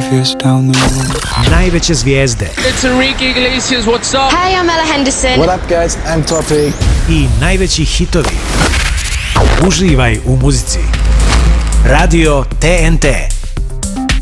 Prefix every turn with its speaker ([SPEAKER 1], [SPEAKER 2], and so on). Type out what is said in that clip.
[SPEAKER 1] fears down the road.
[SPEAKER 2] Najveće zvijezde.
[SPEAKER 3] It's Enrique Iglesias, what's up?
[SPEAKER 4] Hey, I'm Ella Henderson.
[SPEAKER 5] What up guys, I'm Topic.
[SPEAKER 2] I najveći hitovi. Uživaj u muzici. Radio TNT.